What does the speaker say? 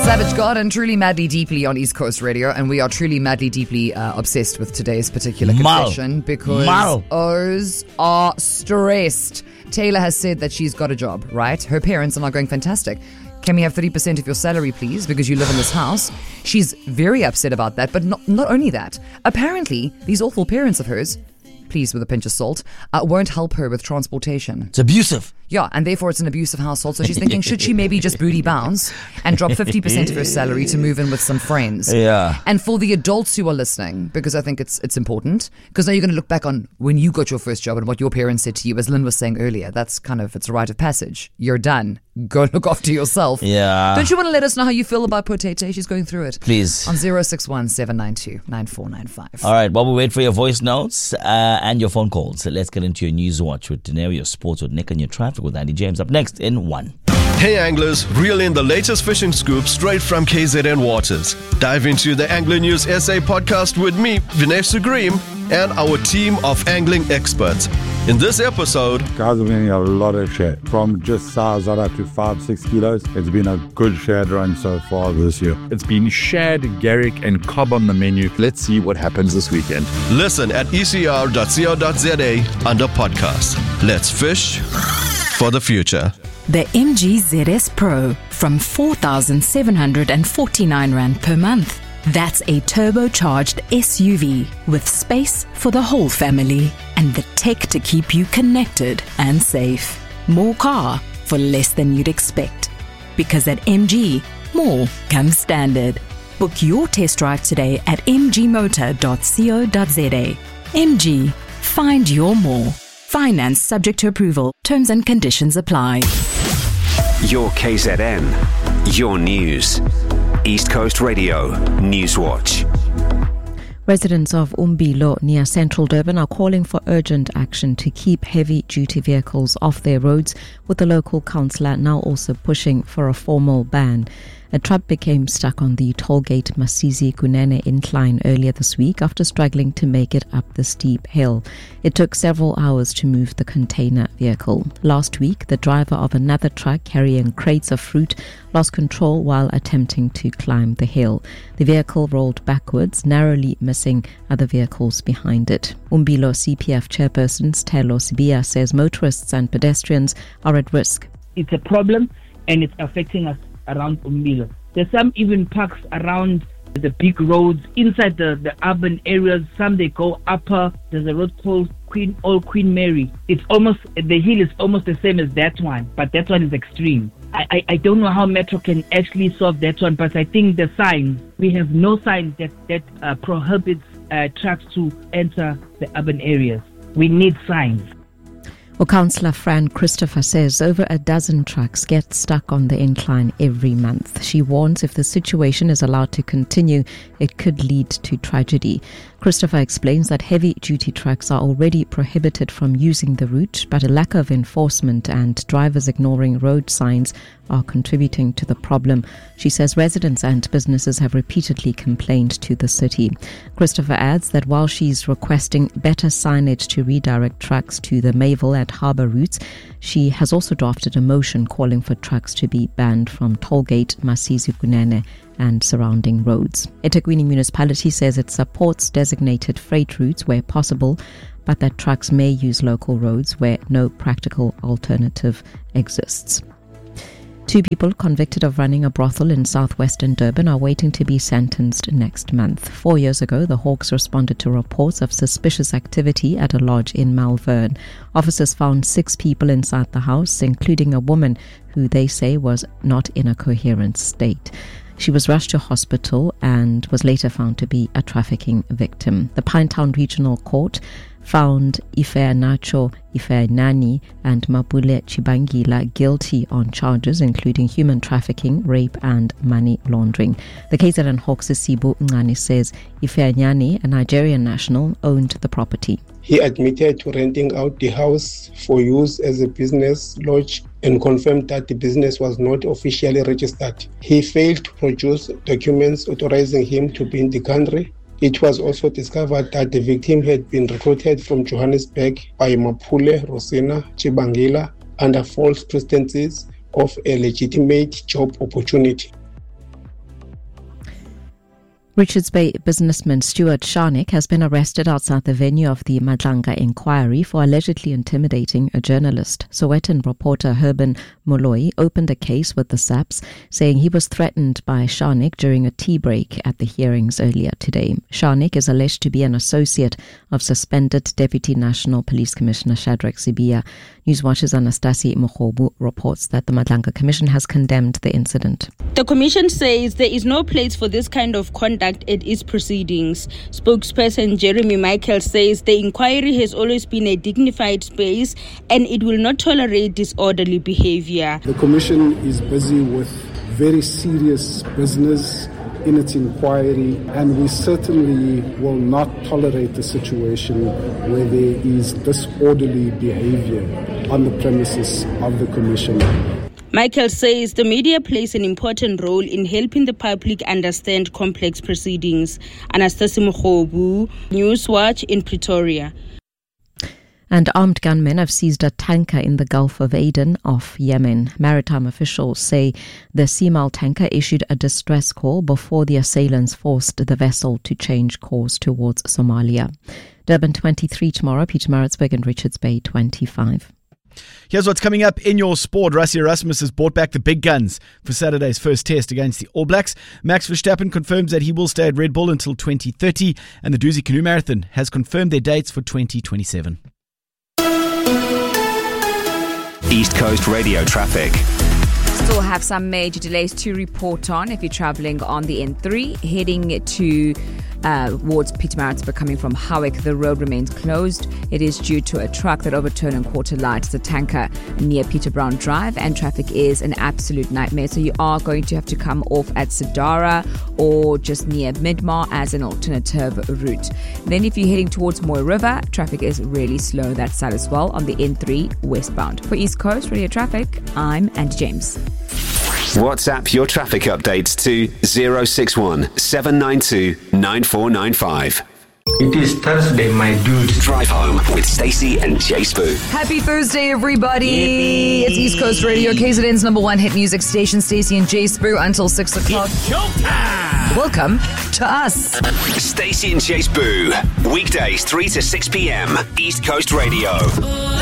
Savage Garden, truly madly deeply on East Coast Radio, and we are truly madly deeply obsessed with today's particular confession because O's are stressed. Taylor has said that she's got a job, right? Her parents are not going fantastic. Can we have 30% of your salary, please, because you live in this house? She's very upset about that, but not only that. Apparently, these awful parents of hers, please with a pinch of salt, won't help her with transportation. It's abusive. Yeah, and therefore it's an abusive household. So she's thinking, should she maybe just booty bounce and drop 50% of her salary to move in with some friends? Yeah. And for the adults who are listening, because I think it's important, because now you're going to look back on when you got your first job and what your parents said to you, as Lynn was saying earlier. That's kind of, it's a rite of passage. You're done. Go look after yourself. Yeah. Don't you want to let us know how you feel about Potete? She's going through it. Please. On 061-792-9495. All right, while we wait for your voice notes and your phone calls, let's get into your news watch with Denary, your sports with Nick, and your traffic with Andy James. Up next in 1. Hey anglers, reel in the latest fishing scoop straight from KZN Waters. Dive into the Angler News SA podcast with me, Vinesh Sugrim, and our team of angling experts. In this episode, guys are winning a lot of shad, from just size right up to 5-6 kilos. It's been a good shad run so far this year. It's been shad, garrick and cob on the menu. Let's see what happens this weekend. Listen at ecr.co.za under podcast. Let's fish for the future. The MG ZS Pro from 4,749 Rand per month. That's a turbocharged SUV with space for the whole family and the tech to keep you connected and safe. More car for less than you'd expect. Because at MG, more comes standard. Book your test drive today at mgmotor.co.za. MG, find your more. Finance subject to approval. Terms and conditions apply. Your KZN, your news. East Coast Radio News Watch. Residents of Umbilo near central Durban are calling for urgent action to keep heavy-duty vehicles off their roads, with the local councillor now also pushing for a formal ban. A truck became stuck on the tollgate Masisi-Kunene incline earlier this week after struggling to make it up the steep hill. It took several hours to move the container vehicle. Last week, the driver of another truck carrying crates of fruit lost control while attempting to climb the hill. The vehicle rolled backwards, narrowly missing other vehicles behind it. Umbilo CPF chairperson Stelo Sibia says motorists and pedestrians are at risk. It's a problem and it's affecting us around Umbilo. There's some even parks around the big roads inside the urban areas. Some they go upper. There's a road called Queen Mary. It's almost, the hill is almost the same as that one, but that one is extreme. I don't know how Metro can actually solve that one, but I think the signs, we have no sign that prohibits trucks to enter the urban areas. We need signs. Well, Councillor Fran Christopher says over a dozen trucks get stuck on the incline every month. She warns if the situation is allowed to continue, it could lead to tragedy. Christopher explains that heavy-duty trucks are already prohibited from using the route, but a lack of enforcement and drivers ignoring road signs are contributing to the problem. She says residents and businesses have repeatedly complained to the city. Christopher adds that while she's requesting better signage to redirect trucks to the Mayville and Harbour routes, she has also drafted a motion calling for trucks to be banned from tollgate Masisi-Kunene and surrounding roads. eThekwini municipality says it supports designated freight routes where possible, but that trucks may use local roads where no practical alternative exists. 2 people convicted of running a brothel in southwestern Durban are waiting to be sentenced next month. 4 years ago, the Hawks responded to reports of suspicious activity at a lodge in Malvern. Officers found 6 people inside the house, including a woman who they say was not in a coherent state. She was rushed to hospital and was later found to be a trafficking victim. The Pinetown Regional Court found Ifeanacho Ifeanani and Mapule Chibangila guilty on charges including human trafficking, rape and money laundering. The KZN Hawks' Sibu Ngani says Ifeanani, a Nigerian national, owned the property. He admitted to renting out the house for use as a business lodge and confirmed that the business was not officially registered. He failed to produce documents authorizing him to be in the country. It was also discovered that the victim had been recruited from Johannesburg by Mapule Rosina Chibangila under false pretenses of a legitimate job opportunity. Richards Bay businessman Stuart Sharnick has been arrested outside the venue of the Madlanga inquiry for allegedly intimidating a journalist. Sowetan reporter Herman Moloi opened a case with the SAPS, saying he was threatened by Sharnick during a tea break at the hearings earlier today. Sharnick is alleged to be an associate of suspended Deputy National Police Commissioner Shadrack Sibiya. Newswatch's Anastasi Mokhobu reports that the Madlanga Commission has condemned the incident. The Commission says there is no place for this kind of conduct at its proceedings. Spokesperson Jeremy Michael says the inquiry has always been a dignified space and it will not tolerate disorderly behavior. The Commission is busy with very serious business in its inquiry, and we certainly will not tolerate a situation where there is disorderly behavior on the premises of the Commission. Michael says the media plays an important role in helping the public understand complex proceedings. Anastasi Mokhobu, Newswatch in Pretoria. And armed gunmen have seized a tanker in the Gulf of Aden off Yemen. Maritime officials say the Seamal tanker issued a distress call before the assailants forced the vessel to change course towards Somalia. Durban 23 tomorrow, Pietermaritzburg and Richards Bay 25. Here's what's coming up in your sport. Rassie Erasmus has brought back the big guns for Saturday's first test against the All Blacks. Max Verstappen confirms that he will stay at Red Bull until 2030, and the Dusi Canoe Marathon has confirmed their dates for 2027. East Coast Radio traffic. Still have some major delays to report on if you're travelling on the N3 heading to towards Pietermaritzburg coming from Howick. The road remains closed. It is due to a truck that overturned on Quarter Light. It's a tanker near Peter Brown Drive, and traffic is an absolute nightmare. So you are going to have to come off at Sidara or just near Midmar as an alternative route. Then if you're heading towards Moy River, traffic is really slow that side as well on the N3 westbound. For East Coast Radio Traffic, I'm Andy James. WhatsApp your traffic updates to 061 792 9495. It is Thursday, my dude. Drive home with Stacey and Jay Spoo. Happy Thursday, everybody. It's East Coast Radio, KZN's number one hit music station, Stacey and Jay Spoo, until 6 o'clock. Welcome to us. Stacey and Jay Spoo. Weekdays 3 to 6 p.m. East Coast Radio.